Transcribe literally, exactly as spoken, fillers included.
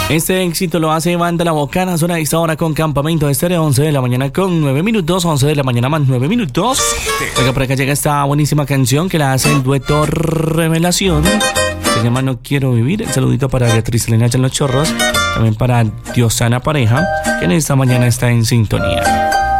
Este éxito lo hace Iván de la Bocana. Suena a esta hora con Campamento Estéreo, once de la mañana con nueve minutos, once de la mañana más nueve minutos. Oiga, por acá llega esta buenísima canción que la hace el dueto Revelación. Se llama No Quiero Vivir. El saludito para Beatriz Elena allá en Los Chorros. También para Diosana Pareja, que en esta mañana está en sintonía.